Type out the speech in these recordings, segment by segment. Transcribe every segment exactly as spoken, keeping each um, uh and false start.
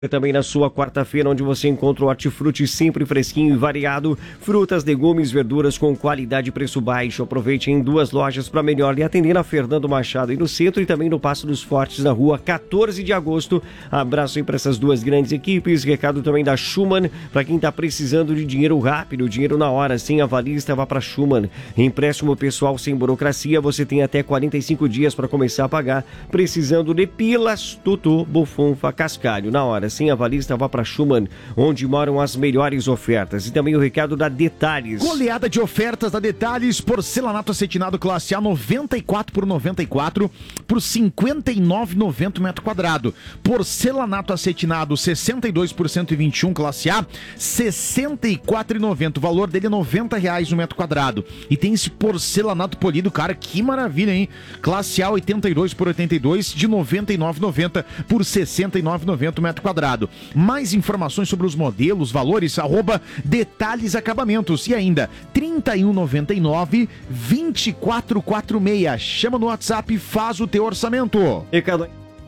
Também na sua quarta-feira, onde você encontra o hortifruti sempre fresquinho e variado, frutas, legumes, verduras com qualidade e preço baixo. Aproveite em duas lojas para melhor lhe atender, na Fernando Machado e no centro, e também no Passo dos Fortes, na rua quatorze de agosto. Abraço aí para essas duas grandes equipes. Recado também da Schumann, para quem está precisando de dinheiro rápido, dinheiro na hora, sem avalista, vá para Schumann. Empréstimo pessoal sem burocracia, você tem até quarenta e cinco dias para começar a pagar. Precisando de pilas, tutu, bufunfa, cascalho, na hora. Sem avalista, vá para Schumann, onde moram as melhores ofertas. E também o recado da Detalhes. Goleada de ofertas da Detalhes. Porcelanato acetinado classe A, noventa e quatro por noventa e quatro por cinquenta e nove reais e noventa centavos metro quadrado. Porcelanato acetinado sessenta e dois por cento e vinte e um classe A, sessenta e quatro reais e noventa centavos. O valor dele é noventa reais no metro quadrado. E tem esse porcelanato polido, cara, que maravilha, hein? Classe A, oitenta e dois por oitenta e dois, de noventa e nove reais e noventa centavos por sessenta e nove reais e noventa centavos metro quadrado. Mais informações sobre os modelos, valores, arroba Detalhes Acabamentos. E ainda, trinta e um reais e noventa e nove centavos, vinte e quatro quarenta e seis. Chama no WhatsApp e faz o teu orçamento. Recado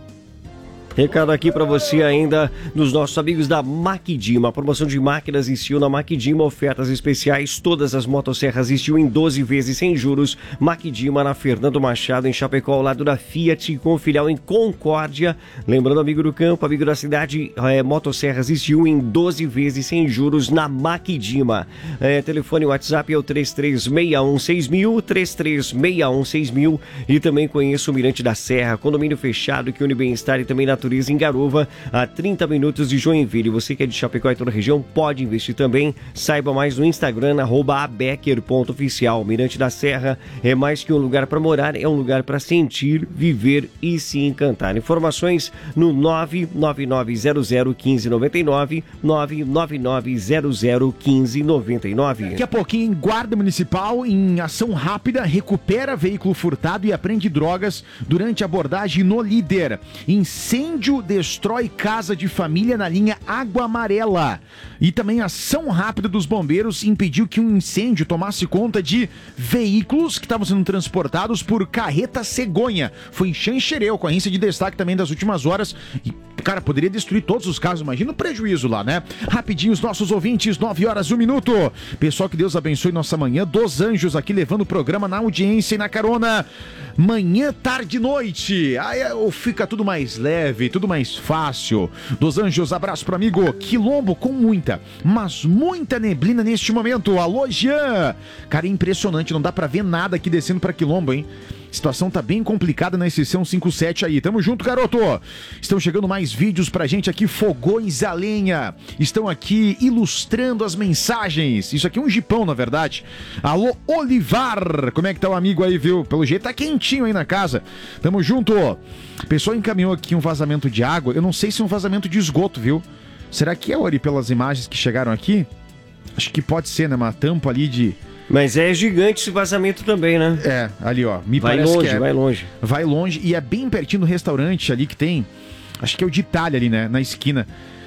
Recado aqui para você ainda dos nossos amigos da Maquidima. A promoção de máquinas Steel na Maquidima, ofertas especiais, todas as motosserras Steel em doze vezes sem juros. Maquidima na Fernando Machado, em Chapecó, ao lado da Fiat, com filial em Concórdia. Lembrando, amigo do campo, amigo da cidade, é, motosserras Steel em doze vezes sem juros na Maquidima. É, telefone WhatsApp é o três três seis um seis mil, três três seis um seis mil. E também conheço o Mirante da Serra, condomínio fechado que une bem-estar e também natureza em Garuva, a trinta minutos de Joinville. Você que é de Chapecó e toda a região pode investir também. Saiba mais no Instagram, arroba abecker ponto oficial. Mirante da Serra é mais que um lugar para morar, é um lugar para sentir, viver e se encantar. Informações no nove nove nove zero zero um cinco nove nove, nove nove nove zero zero um cinco nove nove. Daqui a pouquinho, em Guarda Municipal, em ação rápida, recupera veículo furtado e apreende drogas durante abordagem no Líder. Incêndio destrói casa de família na linha Água Amarela. E também ação rápida dos bombeiros impediu que um incêndio tomasse conta de veículos que estavam sendo transportados por carreta cegonha. Foi em Xanxerê, ocorrência de destaque também das últimas horas. E, cara, poderia destruir todos os carros, imagina o prejuízo lá, né? Rapidinho, os nossos ouvintes, nove horas e um minuto. Pessoal, que Deus abençoe nossa manhã. Dos Anjos aqui levando o programa na audiência e na carona. Manhã, tarde e noite. Aí fica tudo mais leve, tudo mais fácil. Dos Anjos, abraço pro amigo. Quilombo com muita, mas muita neblina neste momento. Alô, Jean. Cara, é impressionante, não dá pra ver nada aqui descendo pra Quilombo, hein? A situação tá bem complicada na S C cento e cinquenta e sete aí. Tamo junto, garoto. Estão chegando mais vídeos pra gente aqui. Fogões a lenha estão aqui ilustrando as mensagens. Isso aqui é um jipão, na verdade. Alô, Olivar. Como é que tá o amigo aí, viu? Pelo jeito tá quentinho aí na casa. Tamo junto. O pessoal encaminhou aqui um vazamento de água. Eu não sei se é um vazamento de esgoto, viu? Será que é, Ori, pelas imagens que chegaram aqui? Acho que pode ser, né? Uma tampa ali de... Mas é gigante esse vazamento também, né? É, ali ó, me vai parece longe, que é, vai longe. Vai longe e é bem pertinho do restaurante ali que tem, acho que é o de Itália ali, né, na esquina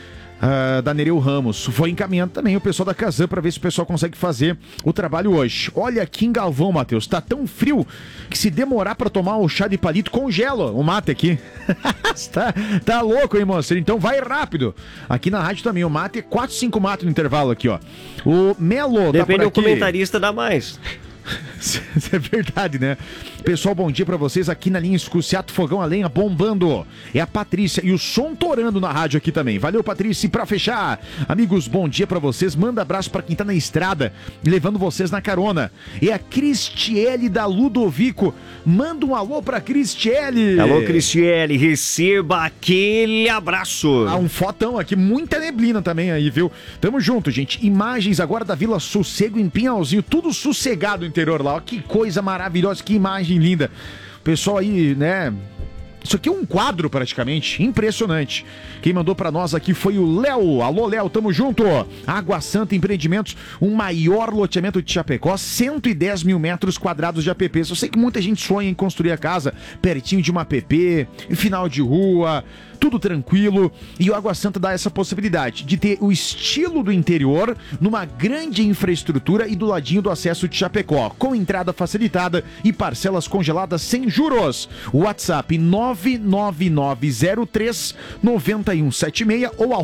uh, da Nereu Ramos. Foi encaminhando também o pessoal da Casan pra ver se o pessoal consegue fazer o trabalho hoje. Olha aqui em Galvão, Matheus, tá tão frio que se demorar pra tomar o chá de palito, congela o mate aqui. tá, tá louco, hein, moço? Então vai rápido. Aqui na rádio também, o mate é quatro, cinco mates no intervalo aqui, ó. O Melo Depende tá por do aqui. comentarista, dá mais. Isso é verdade, né? Pessoal, bom dia pra vocês aqui na linha Escuciato Fogão a Lenha bombando. É a Patrícia e o som torando na rádio aqui também. Valeu, Patrícia. E pra fechar, amigos, bom dia pra vocês. Manda abraço pra quem tá na estrada levando vocês na carona. É a Cristiele da Ludovico. Manda um alô pra Cristiele. Alô, Cristiele. Receba aquele abraço. Ah, um fotão aqui. Muita neblina também aí, viu? Tamo junto, gente. Imagens agora da Vila Sossego em Pinhalzinho. Tudo sossegado no interior lá. Ó, que coisa maravilhosa. Que imagem linda. O pessoal aí, né? Isso aqui é um quadro praticamente, impressionante. Quem mandou pra nós aqui foi o Léo. Alô, Léo, tamo junto. Água Santa Empreendimentos, o maior loteamento de Chapecó, cento e dez mil metros quadrados de A P Ps. Eu sei que muita gente sonha em construir a casa pertinho de uma A P P, em final de rua, tudo tranquilo. E o Água Santa dá essa possibilidade de ter o estilo do interior numa grande infraestrutura e do ladinho do acesso de Chapecó, com entrada facilitada e parcelas congeladas sem juros. WhatsApp nove nove nove zero três nove um sete seis ou